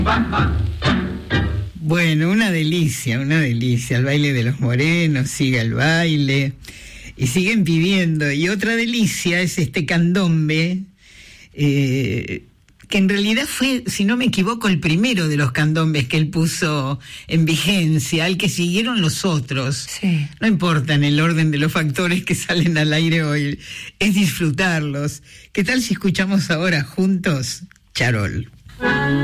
Bueno, una delicia, el baile de los morenos, sigue el baile, y siguen viviendo, y otra delicia es este candombe, que en realidad fue, si no me equivoco, el primero de los candombes que él puso en vigencia, al que siguieron los otros. Sí. No importa en el orden de los factores que salen al aire hoy, es disfrutarlos. ¿Qué tal si escuchamos ahora juntos Charol?